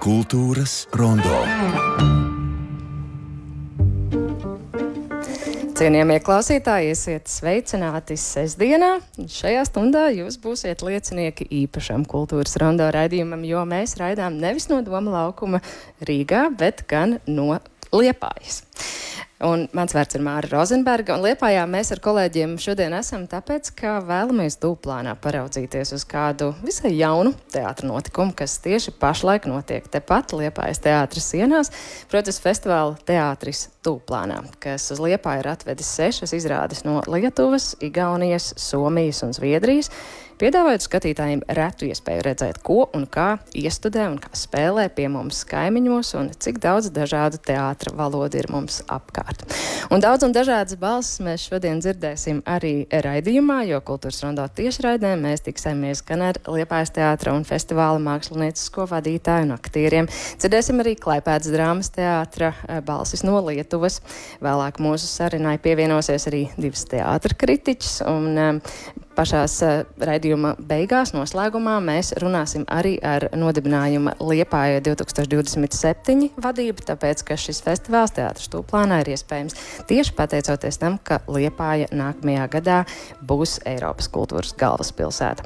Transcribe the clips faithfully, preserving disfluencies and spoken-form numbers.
Kultūras rondo. Cienījamie klausītāji, esiet sveicināti sestdienā. Šajā stundā jūs būsiet liecinieki īpašam kultūras rondo raidījumam, jo mēs raidām nevis no Doma laukuma Rīgā, bet gan no Liepājas. Un mans vārds ir Māra Rozenberga, un Liepājā mēs ar kolēģiem šodien esam tāpēc, ka vēlamies tūplānā paraudzīties uz kādu visai jaunu teātra notikumu, kas tieši pašlaik notiek tepat Liepājas teātra sienās, protams, festivāla teātris Tūplānā, kas uz Liepāju ir atvedis sešas izrādes no Lietuvas, Igaunijas, Somijas un Zviedrijas, piedāvājot skatītājiem retu iespēju redzēt, ko un kā iestudē un kā spēlē pie mums kaimiņos un cik daudz dažādu teātra valodu ir mums apkārt. Un daudz un dažādas balsis mēs šodien dzirdēsim arī raidījumā, jo Kultūras rondo tiešraidē mēs tiksimies gan ar Liepājas teātra un festivāla māksliniecisko vadītāju un aktieriem. Dzirdēsim arī Klaipēdas drāmas teātra balsis no Lietuvas. Vēlāk mūsu sarunai pievienosies arī divas teātra kritiķis un pašās raidījuma beigās, noslēgumā, mēs runāsim arī ar nodibinājuma Liepāja divtūkstoš divdesmit septiņi vadību, tāpēc, ka šis festivāls teātris Tūplānā ir iespējams tieši pateicoties tam, ka Liepāja nākamajā gadā būs Eiropas kultūras galvaspilsēta.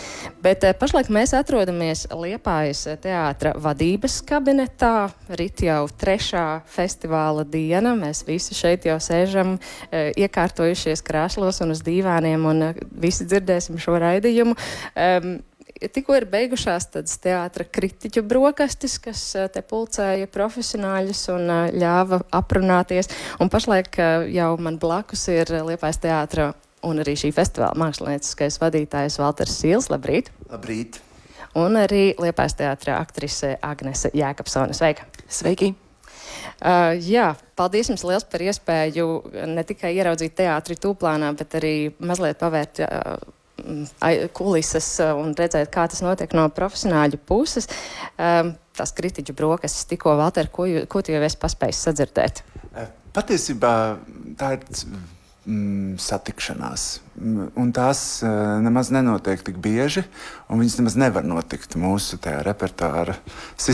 Bet pašlaik mēs atrodamies Liepājas teātra vadības kabinetā. Rit jau trešā festivāla diena. Mēs visi šeit jau sēžam, iekārtojušies krēslos un uz dīvāniem, un visi dzirdēsim šo raidījumu. Um, Tikko ir beigušās tādas teātra kritiķu brokastis, kas te pulcēja profesionāļus un ļāva aprunāties. Un pašlaik jau man blakus ir Liepājas teātra un arī šī festivāla mākslinieckais vadītājs Valters Sīls. Labrīt! Labrīt! Un arī Liepājas teātra aktrise Agnese Jēkabsone. Sveika! Sveiki! Uh, jā, paldies jums liels par iespēju ne tikai ieraudzīt teātri Tūplānā, bet arī mazliet pavērt uh, kulises un redzēt, kā tas notiek no profesionāļu puses. Um, tās kritiķu brokastis tikko, Valter, ko, jū, ko tu jau esi paspējis sadzirdēt? Patiesībā tā ir mm, satikšanās, un tās uh, nemaz nenotiek tik bieži, un viņas nemaz nevar notikt mūsu tajā repertuāra sistēmā.